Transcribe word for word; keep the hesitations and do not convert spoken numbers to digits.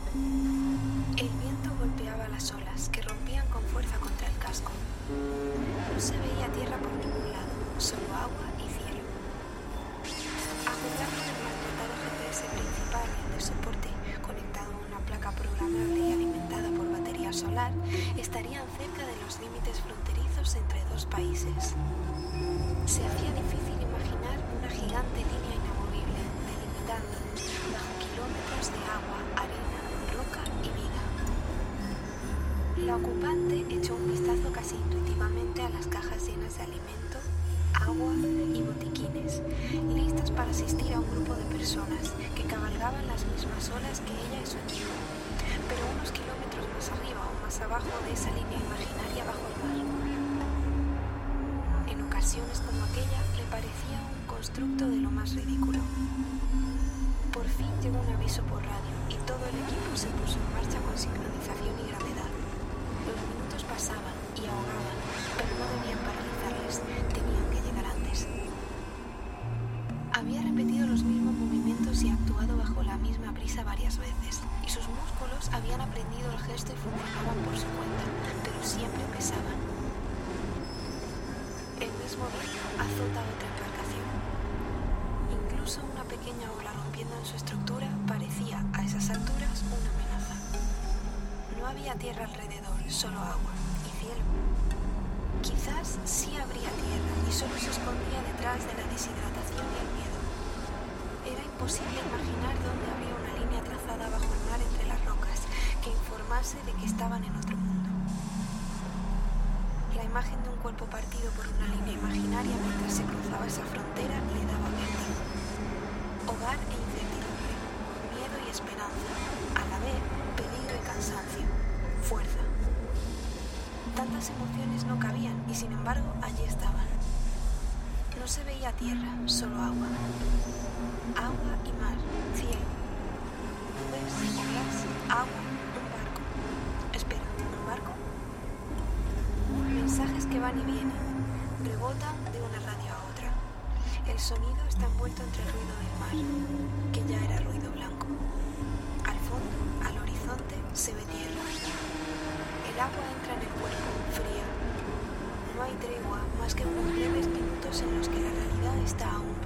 El viento golpeaba las olas, que rompían con fuerza contra el casco. No se veía tierra por ningún lado, solo agua y cielo. A juzgar por el maltratado G P S principal y el de soporte, conectado a una placa programable y alimentada por batería solar, estarían cerca de los límites fronterizos entre dos países. Se hacía difícil imaginar una gigante línea inamovible, delimitando bajo kilómetros de agua, arena, roca y vida. La ocupante echó un vistazo casi intuitivamente a las cajas llenas de alimento, agua y botiquines, listas para asistir a un grupo de personas que cabalgaban las mismas olas que ella y su equipo, pero unos kilómetros más arriba o más abajo de esa línea imaginaria bajo el mar. En ocasiones como aquella le parecía un constructo de lo más ridículo. Por fin llegó un aviso por radio y todo el equipo se puso en marcha con sincronización y gravedad. Los minutos pasaban y ahogaban, pero no debían paralizarles, tenían que llegar antes. Había repetido los mismos movimientos y actuado bajo la misma prisa varias veces, y sus músculos habían aprendido el gesto y funcionaban por su cuenta, pero siempre pesaban. El mismo viento azota otra embarcación. Incluso una pequeña ola rompiendo en su estructura parecía, a esas alturas, una amenaza. No había tierra alrededor, solo agua y cielo. Quizás sí habría tierra y solo se escondía detrás de la deshidratación y el miedo. Era imposible imaginar dónde habría una línea trazada bajo el mar entre las rocas que informase de que estaban en otro mundo. La imagen de un cuerpo partido por una línea imaginaria mientras se cruzaba esa frontera le daba vértigo. Hogar e incertidumbre, miedo y esperanza, a la vez peligro y cansancio, fuerza. Tantas emociones no cabían y sin embargo allí estaban. No se veía tierra, solo agua. Agua y mar, cielo. Nubes, olas, agua, un barco. Espera, ¿un barco? Mensajes que van y vienen, rebotan de una radio a otra. El sonido está envuelto entre el ruido del mar, que ya era ruido blanco. Al fondo, al horizonte, se ve tierra. El agua entra en el cuerpo, fría. No hay tregua más que unos breves minutos en los que la realidad está aún